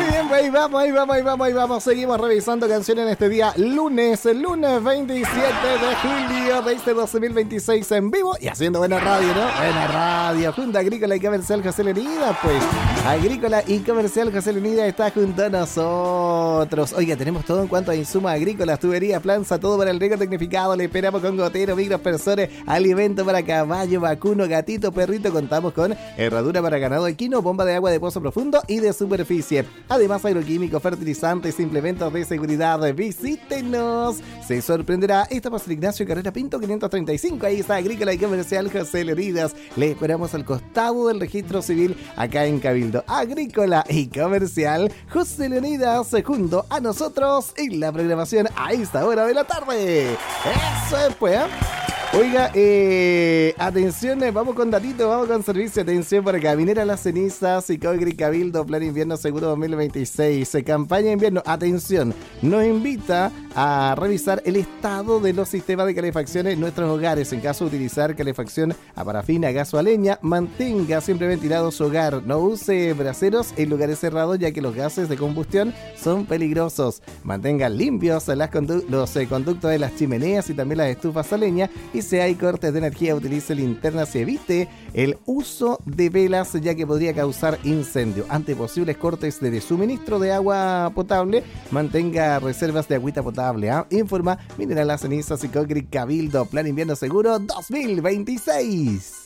bien, pues ahí vamos. Seguimos revisando canciones en este día lunes 27 de julio de este 2026 en vivo y haciendo buena radio, ¿no? Buena radio. Junta Agrícola y Comercial José Leonidas, pues. Agrícola y Comercial José Leonidas está junto a nosotros. Oiga, tenemos todo en cuanto a insumos agrícolas, tuberías, planza, todo para el riego tecnificado. Le esperamos con gotero, microaspersores, alimento para caballo, vacuno, gatito, perrito. Contamos con herradura para ganado equino, bomba de agua de pozo profundo y de superficie. Además, agroquímicos, fertilizantes, implementos de seguridad. Visítenos. Se sorprenderá. Estamos en Ignacio Carrera Pinto 535. Ahí está Agrícola y Comercial José Leonidas. Le esperamos al costado del registro civil acá en Cabildo. Agrícola y Comercial José Leonidas junto a nosotros en la programación a esta hora de la tarde. Eso es, pues. Oiga, atención, vamos con datito, vamos con servicio. Atención por acá, Minera Las Cenizas, Sicogri Cabildo, Plan Invierno Seguro 2026, campaña invierno. Atención, nos invita a revisar el estado de los sistemas de calefacción en nuestros hogares. En caso de utilizar calefacción a parafina, gas o a leña, mantenga siempre ventilado su hogar. No use braseros en lugares cerrados, ya que los gases de combustión son peligrosos. Mantenga limpios los conductos de las chimeneas y también las estufas a leña. Y si hay cortes de energía, utilice linternas y evite el uso de velas, ya que podría causar incendio. Ante posibles cortes de suministro de agua potable, mantenga reservas de agüita potable. Informa Mineral Las Cenizas y Cocri Cabildo, Plan Invierno Seguro 2026.